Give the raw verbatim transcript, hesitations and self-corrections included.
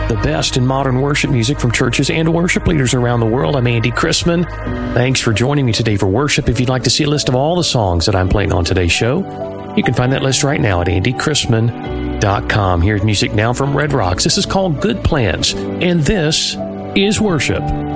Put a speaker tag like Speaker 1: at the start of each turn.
Speaker 1: the best in modern worship music from churches and worship leaders around the world. I'm Andy Chrisman. Thanks for joining me today for worship. If you'd like to see a list of all the songs that I'm playing on today's show, you can find that list right now at andy chrisman dot com. Here's music now from Red Rocks. This is called Good Plans, and this is worship.